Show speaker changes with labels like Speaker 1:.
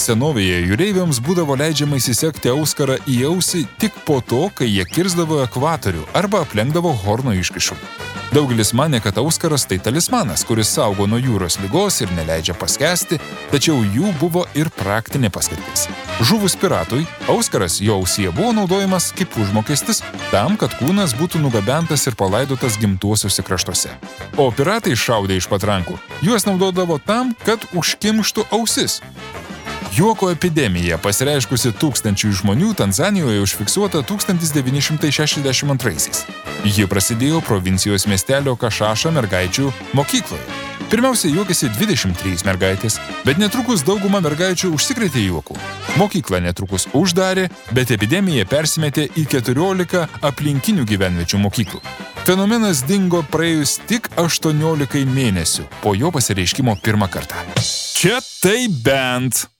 Speaker 1: Senovėje jūreiviams būdavo leidžiama įsisekti auskarą į ausį tik po to, kai jie kirzdavo ekvatorių arba aplenkdavo Horno iškišų. Daugelis manė, kad auskaras tai talismanas, kuris saugo nuo jūros ligos ir neleidžia paskesti, tačiau jų buvo ir praktinė paskirtis. Žuvus piratui, auskaras jo ausyje buvo naudojamas kaip užmokestis tam, kad kūnas būtų nugabentas ir palaidotas gimtuosiuose kraštuose. O piratai šaudė iš patrankų, juos naudodavo tam, kad užkimštų ausis. Juoko epidemija, pasireiškusi tūkstančių žmonių, Tanzanijoje užfiksuota 1962-aisiais. Ji prasidėjo provincijos miestelio Kašaša mergaičių mokykloje. Pirmiausia, juokėsi 23 mergaitės, bet netrukus dauguma mergaičių užsikrėtė juoku. Mokyklą netrukus uždarė, bet epidemija persimetė į 14 aplinkinių gyvenviečių mokyklų. Fenomenas dingo praėjus tik 18 mėnesių po jo pasireiškimo pirmą kartą. Čia tai bent.